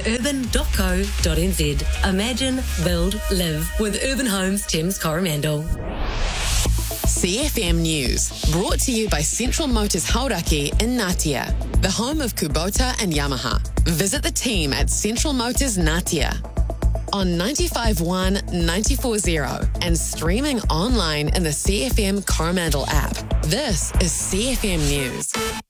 urban.co.nz. Imagine, build, live with Urban Homes Thames Coromandel. CFM News, brought to you by Central Motors Hauraki in Ngatea, the home of Kubota and Yamaha. Visit the team at Central Motors Ngatea on 95.1, 94.0 and streaming online in the CFM Coromandel app. This is CFM News.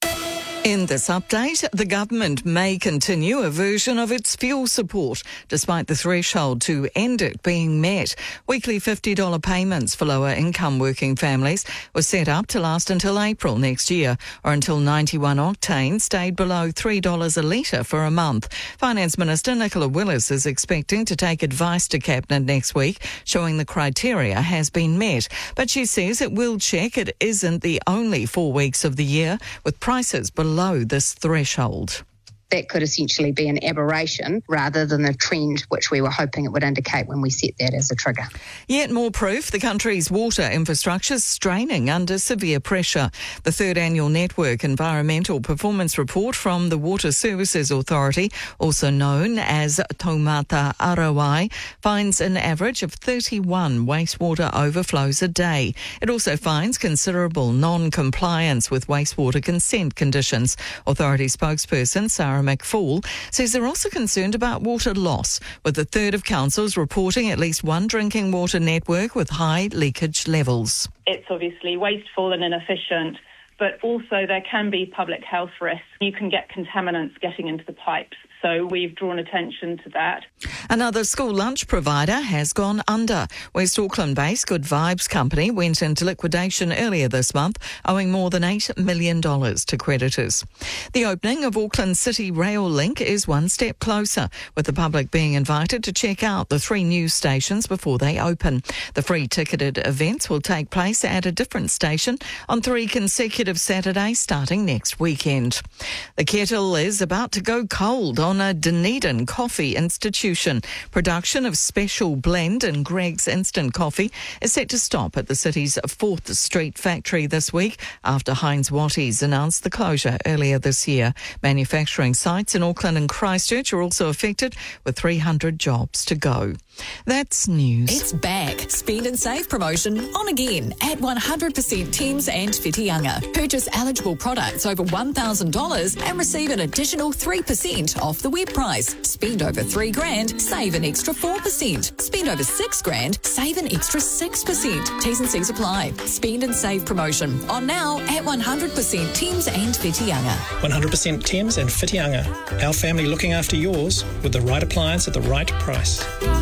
In this update, the government may continue a version of its fuel support, despite the threshold to end it being met. Weekly $50 payments for lower-income working families were set up to last until April next year, or until 91 octane stayed below $3 a litre for a month. Finance Minister Nicola Willis is expecting to take advice to Cabinet next week, showing the criteria has been met. But she says it will check it isn't the only 4 weeks of the year with prices below this threshold. That could essentially be an aberration rather than the trend which we were hoping it would indicate when we set that as a trigger. Yet more proof the country's water infrastructure is straining under severe pressure. The third annual Network Environmental Performance Report from the Water Services Authority, also known as Taumata Arawai, finds an average of 31 wastewater overflows a day. It also finds considerable non-compliance with wastewater consent conditions. Authority spokesperson Sarah McFall says they're also concerned about water loss, with a third of councils reporting at least one drinking water network with high leakage levels. It's obviously wasteful and inefficient, but also there can be public health risks. You can get contaminants getting into the pipes. So we've drawn attention to that. Another school lunch provider has gone under. West Auckland-based Good Vibes Company went into liquidation earlier this month, owing more than $8 million to creditors. The opening of Auckland City Rail Link is one step closer, with the public being invited to check out the 3 news stations before they open. The free ticketed events will take place at a different station on 3 consecutive Saturdays starting next weekend. The kettle is about to go cold on a Dunedin coffee institution. Production of Special Blend and Greg's Instant Coffee is set to stop at the city's 4th Street factory this week after Heinz Watties announced the closure earlier this year. Manufacturing sites in Auckland and Christchurch are also affected, with 300 jobs to go. That's news. It's back. Spend and save promotion on again at 100% Thames and Whitianga. Purchase eligible products over $1,000 and receive an additional 3% off the web price. Spend over $3,000, save an extra 4%. Spend over $6,000, save an extra 6%. T's and C's apply. Spend and save promotion on now at 100% Thames and Whitianga. 100% Thames and Whitianga. Our family looking after yours with the right appliance at the right price.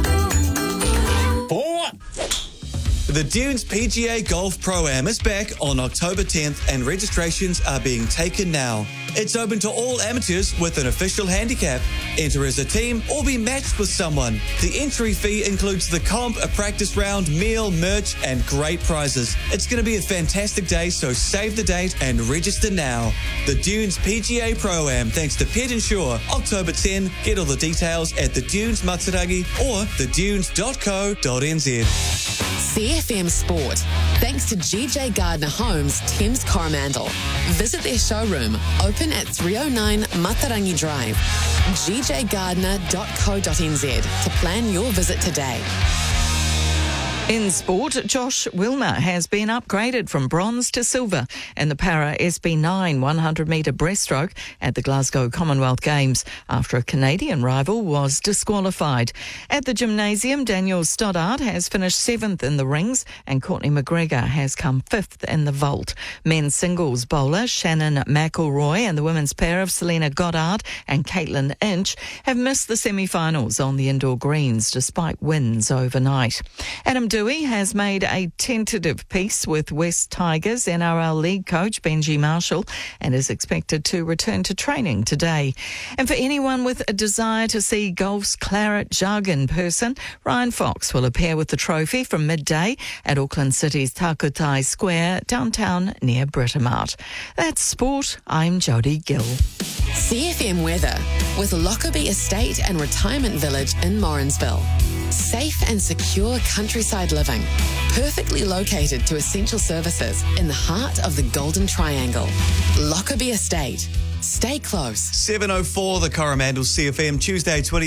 The Dunes PGA Golf Pro-Am is back on October 10th and registrations are being taken now. It's open to all amateurs with an official handicap. Enter as a team or be matched with someone. The entry fee includes the comp, a practice round, meal, merch, and great prizes. It's going to be a fantastic day, so save the date and register now. The Dunes PGA Pro-Am, thanks to Pet Insure, October 10. Get all the details at the Dunes Mataragi or thedunes.co.nz. CFM Sport, thanks to GJ Gardner Homes, Thames Coromandel. Visit their showroom, open at 309 Matarangi Drive. gjgardner.co.nz to plan your visit today. In sport, Josh Wilmer has been upgraded from bronze to silver in the para SB9 100-metre breaststroke at the Glasgow Commonwealth Games after a Canadian rival was disqualified. At the gymnasium, Daniel Stoddart has finished 7th in the rings and Courtney McGregor has come 5th in the vault. Men's singles bowler Shannon McElroy and the women's pair of Selena Goddard and Caitlin Inch have missed the semi-finals on the indoor greens despite wins overnight. Adam Dewey has made a tentative peace with West Tigers NRL League coach Benji Marshall and is expected to return to training today. And for anyone with a desire to see golf's claret jug in person, Ryan Fox will appear with the trophy from midday at Auckland City's Takutai Square, downtown near Britomart. That's sport. I'm Jodie Gill. CFM weather with Lockerbie Estate and Retirement Village in Morrinsville. Safe and secure countryside living, perfectly located to essential services in the heart of the Golden Triangle. Lockerbie Estate. Stay close. 7:04, the Coromandel CFM, Tuesday 20